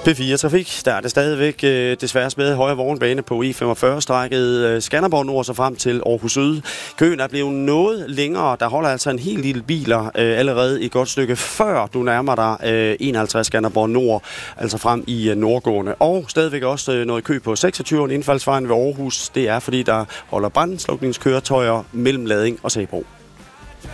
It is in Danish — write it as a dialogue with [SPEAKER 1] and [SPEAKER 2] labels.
[SPEAKER 1] P4 Trafik, der er det stadigvæk desværre spæde højre vognbane på E45-strækket Skanderborg Nord så frem til Aarhus Syd. Køen er blevet noget længere. Der holder altså en helt lille biler allerede et godt stykke før du nærmer dig 51 Skanderborg Nord, altså frem i nordgående. Og stadigvæk også noget kø på 26. indfaldsvejen ved Aarhus. Det er fordi der holder brandslukningskøretøjer mellem Lading og Sæbro.